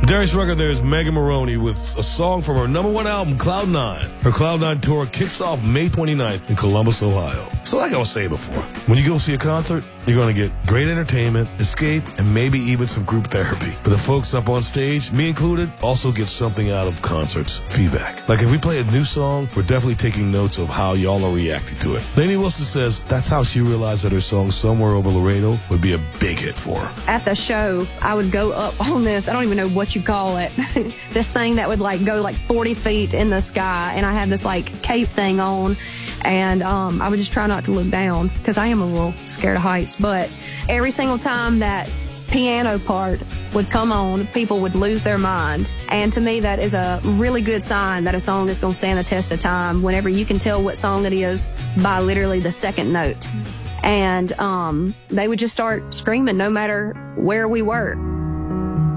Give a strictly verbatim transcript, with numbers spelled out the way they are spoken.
Darius Rucker, there's Megan Moroney with a song from her number one album, Cloud Nine. Her Cloud Nine tour kicks off May twenty-ninth in Columbus, Ohio. So like I was saying before, when you go see a concert, you're going to get great entertainment, escape, and maybe even some group therapy. But the folks up on stage, me included, also get something out of concerts. Feedback. Like if we play a new song, we're definitely taking notes of how y'all are reacting to it. Lainey Wilson says that's how she realized that her song Somewhere Over Laredo would be a big hit for her. At the show, I would go up on this, I don't even know what you call it, this thing that would like go like forty feet in the sky, and I had this like cape thing on, and um, I would just try not to look down because I am a little scared of heights. But every single time that piano part would come on, people would lose their mind. And to me, that is a really good sign that a song is going to stand the test of time whenever you can tell what song it is by literally the second note. And um, they would just start screaming no matter where we were.